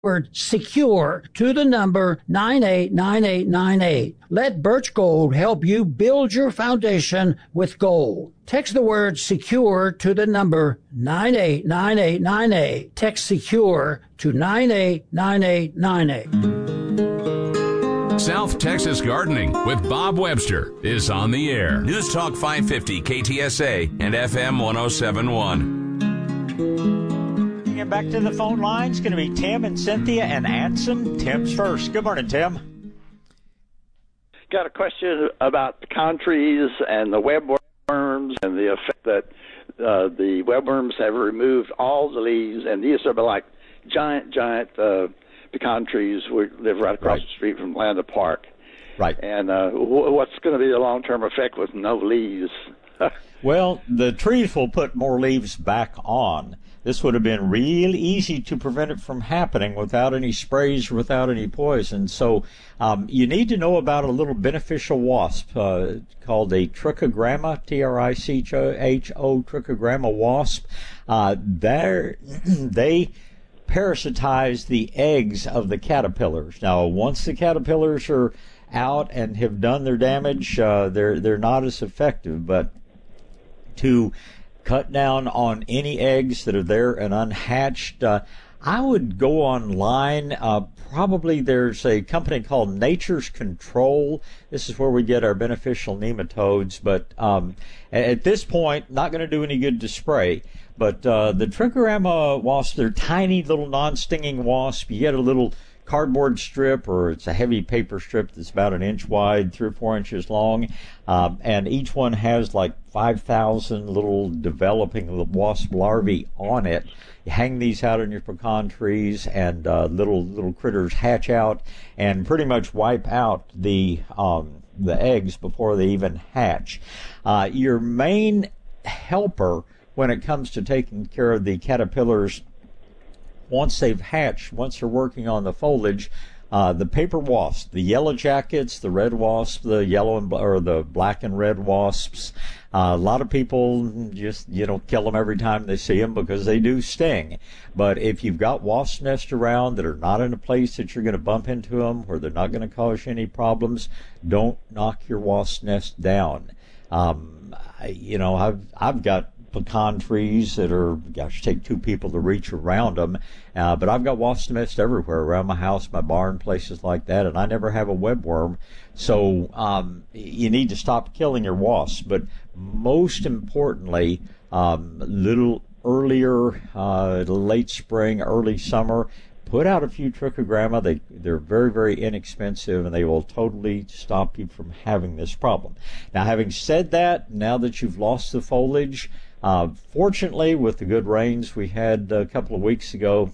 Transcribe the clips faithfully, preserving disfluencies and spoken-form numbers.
word secure to the number nine eight nine eight nine eight. Let Birch Gold help you build your foundation with gold. Text the word secure to the number nine eight nine eight nine eight. Text secure to nine eight nine eight nine eight. South Texas Gardening with Bob Webster is on the air. News Talk five fifty K T S A and F M one oh seven point one. Back to the phone lines. Going to be Tim and Cynthia and Anson. Tim's first. Good morning, Tim. Got a question about pecan trees and the webworms and the effect that uh, the webworms have removed all the leaves, and these are like giant, giant uh, pecan trees. We live right across right. the street from Landa Park. Right. And uh, w- what's going to be the long-term effect with no leaves? Well, the trees will put more leaves back on. This would have been real easy to prevent it from happening without any sprays, without any poison. So um, you need to know about a little beneficial wasp uh, called a trichogramma, T R I C H O, trichogramma wasp. Uh, they parasitize the eggs of the caterpillars. Now, once the caterpillars are out and have done their damage, uh, they're they're not as effective. But to cut down on any eggs that are there and unhatched, uh, I would go online. Uh, probably there's a company called Nature's Control. This is where we get our beneficial nematodes. But um, at this point, not going to do any good to spray. But uh, the trichogramma wasps, they're tiny little non-stinging wasps. You get a little cardboard strip, or it's a heavy paper strip that's about an inch wide, three or four inches long, um, and each one has like five thousand little developing wasp larvae on it. You hang these out on your pecan trees, and uh, little little critters hatch out and pretty much wipe out the um, the eggs before they even hatch. Uh, your main helper when it comes to taking care of the caterpillars once they've hatched, once they're working on the foliage, uh, the paper wasps, the yellow jackets, the red wasps, the yellow and or the black and red wasps. Uh, a lot of people just, you know, kill them every time they see them because they do sting. But if you've got wasp nests around that are not in a place that you're going to bump into them, where they're not going to cause you any problems, don't knock your wasp nest down. Um, I, you know, I've I've got pecan trees that are, gosh, take two people to reach around them. Uh, but I've got wasp nests everywhere around my house, my barn, places like that, and I never have a webworm. So um, you need to stop killing your wasps. But most importantly, um, little earlier, uh, late spring, early summer, put out a few trichogramma. They, they're very, very inexpensive, and they will totally stop you from having this problem. Now, having said that, now that you've lost the foliage, Uh, fortunately, with the good rains we had a couple of weeks ago,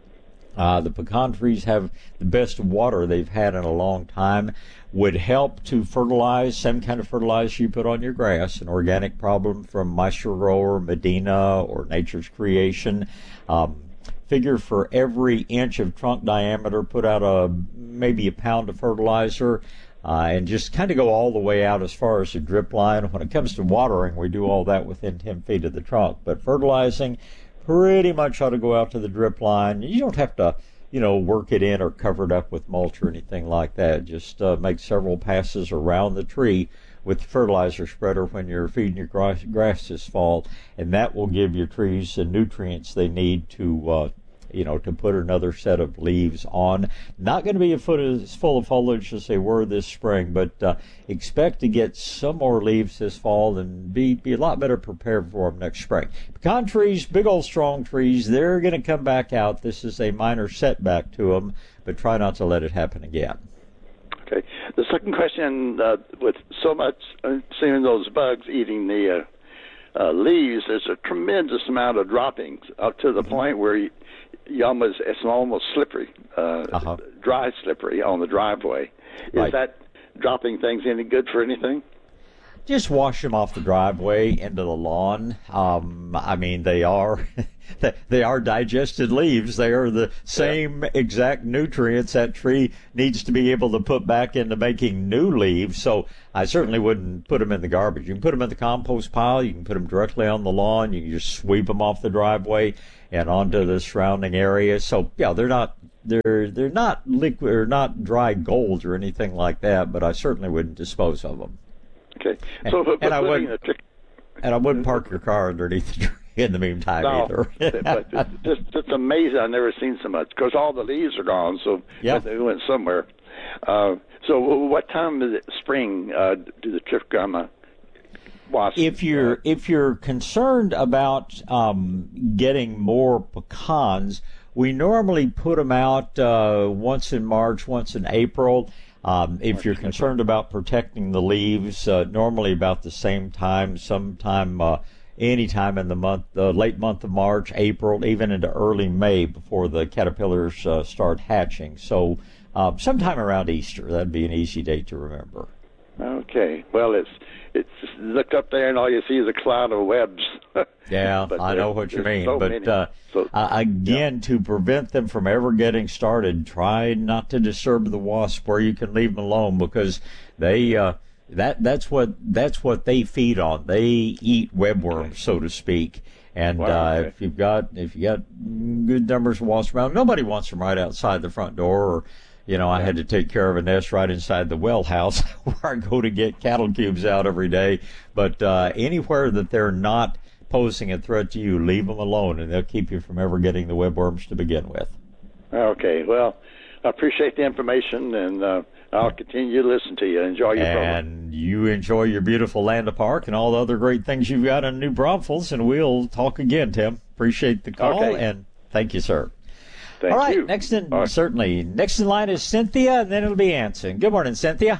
uh, the pecan trees have the best water they've had in a long time. Would help to fertilize, same kind of fertilizer you put on your grass, an organic problem from Maestro Grower, Medina, or Nature's Creation. Um, figure for every inch of trunk diameter, put out a maybe a pound of fertilizer. Uh, and just kind of go all the way out as far as the drip line. When it comes to watering, we do all that within ten feet of the trunk. But fertilizing pretty much ought to go out to the drip line. You don't have to, you know, work it in or cover it up with mulch or anything like that. Just uh, make several passes around the tree with the fertilizer spreader when you're feeding your grass, grass this fall, and that will give your trees the nutrients they need to uh, you know, to put another set of leaves on. Not going to be a foot as full of foliage as they were this spring, but uh, expect to get some more leaves this fall and be, be a lot better prepared for them next spring. Pecan trees, big old strong trees, they're going to come back out. This is a minor setback to them, but try not to let it happen again. Okay. The second question, uh, with so much, uh, seeing those bugs eating the uh, uh, leaves, there's a tremendous amount of droppings up to the mm-hmm. point where you, you almost, it's almost slippery, uh, uh-huh. dry slippery on the driveway. Is right. that dropping things any good for anything? Just wash them off the driveway into the lawn. Um, I mean, they are they are digested leaves. They are the same yeah. exact nutrients that tree needs to be able to put back into making new leaves. So I certainly wouldn't put them in the garbage. You can put them in the compost pile. You can put them directly on the lawn. You can just sweep them off the driveway and onto the surrounding area. So, yeah, they're not they're they're not liquid or not dry gold or anything like that, but I certainly wouldn't dispose of them. Okay. And, So, but, and I putting wouldn't the trick, and I wouldn't park your car underneath the tree in the meantime no, either. but it's just it's amazing. I've never seen so much because all the leaves are gone. So Yeah. they went somewhere. Uh, so, what time is it? Spring? Uh, do the trichogramma wasps? If you're if you're concerned about um, getting more pecans, we normally put them out uh, once in March, once in April. Um, if you're concerned about protecting the leaves, uh, normally about the same time, sometime, uh, any time in the month, the uh, late month of March, April, even into early May before the caterpillars uh, start hatching. So uh, sometime around Easter, that'd be an easy date to remember. Okay. Well, it's it's just look up there and all you see is a cloud of webs. Yeah, But I there- know what you there's mean. so but many. uh, So- uh, again, to prevent them from ever getting started, try not to disturb the wasp where you can leave them alone because they uh, that that's what that's what they feed on. They eat webworms, so to speak. And Wow, uh, okay. if you've got if you got good numbers of wasps around, nobody wants them right outside the front door. Or, you know, I had to take care of a nest right inside the well house where I go to get cattle cubes out every day. But uh, anywhere that they're not posing a threat to you, leave them alone, and they'll keep you from ever getting the webworms to begin with. Okay. Well, I appreciate the information, and uh, I'll continue to listen to you. Enjoy your program. And you enjoy your beautiful Land of Park and all the other great things you've got in New Braunfels, and we'll talk again, Tim. Appreciate the call, Okay. and thank you, sir. Thank all right, you. next in All right. certainly next in line is Cynthia, and then it'll be Anson. Good morning, Cynthia.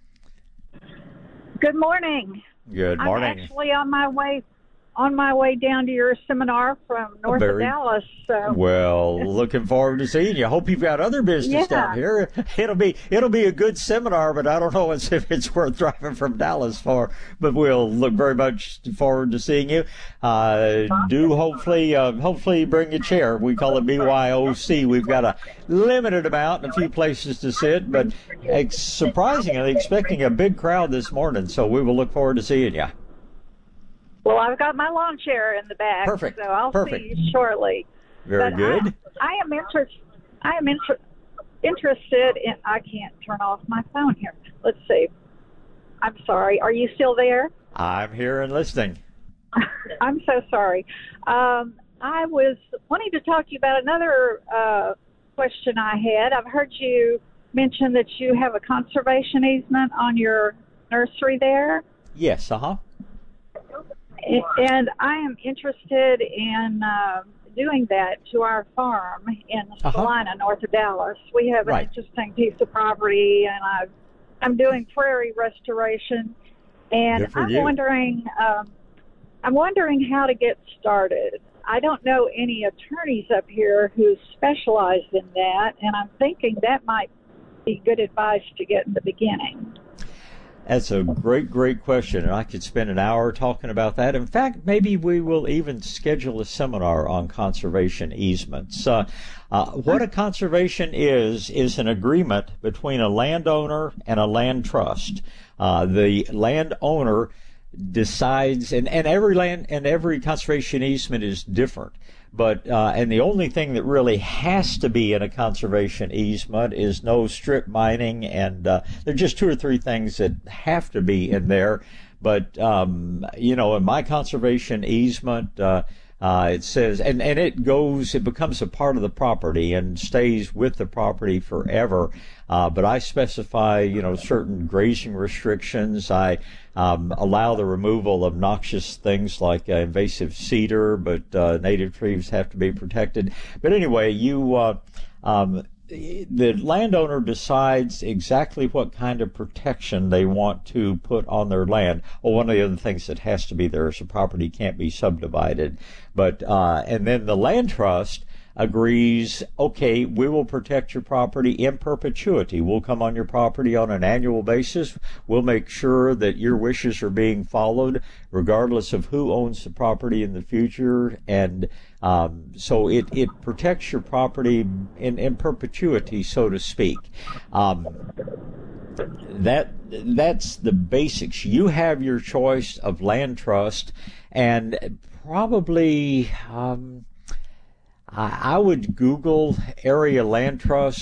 Good morning. Good I'm morning. actually on my way on my way down to your seminar from north very- of Dallas. So Well, looking forward to seeing you. Hope you've got other business Yeah. down here. It'll be it'll be a good seminar, but I don't know if it's worth driving from Dallas for. But we'll look very much forward to seeing you. Uh, do hopefully uh, hopefully bring a chair. We call it B Y O C. We've got a limited amount and a few places to sit, but ex- surprisingly expecting a big crowd this morning. So we will look forward to seeing you. well, I've got my lawn chair in the back. Perfect. So I'll Perfect. see you shortly. Very But good. I, I am interested. I am inter- interested in. I can't turn off my phone here. Let's see. I'm sorry. Are you still there? I'm here and listening. I'm so sorry. Um, I was wanting to talk to you about another uh, question I had. I've heard you mention that you have a conservation easement on your nursery there, Yes. Uh huh. and I am interested in uh, doing that to our farm in Uh-huh. Salina, north of Dallas. We have an Right. interesting piece of property, and I've, I'm doing prairie restoration, and Good for I'm you. wondering, um, I'm wondering how to get started. I don't know any attorneys up here who specialize in that, and I'm thinking that might be good advice to get in the beginning. That's a great, great question, and I could spend an hour talking about that. In fact, maybe we will even schedule a seminar on conservation easements. Uh, uh, what a conservation is, is an agreement between a landowner and a land trust. Uh, the landowner decides, and, and every land and every conservation easement is different. But uh, and the only thing that really has to be in a conservation easement is no strip mining, and uh, there are just two or three things that have to be in there. But um, you know, in my conservation easement, uh, uh, it says, and and it goes, it becomes a part of the property and stays with the property forever. Uh, but I specify, you know, certain grazing restrictions. I um, allow the removal of noxious things like uh, invasive cedar, but uh, native trees have to be protected. But anyway, you uh, um, the landowner decides exactly what kind of protection they want to put on their land. Well, one of the other things that has to be there is the property can't be subdivided. But uh, and then the land trust agrees, okay, we will protect your property in perpetuity. We'll come on your property on an annual basis. We'll make sure that your wishes are being followed regardless of who owns the property in the future. And um, so it, it protects your property in, in perpetuity, so to speak. Um, that that's the basics. You have your choice of land trust, and probably um, I, I would Google area land trust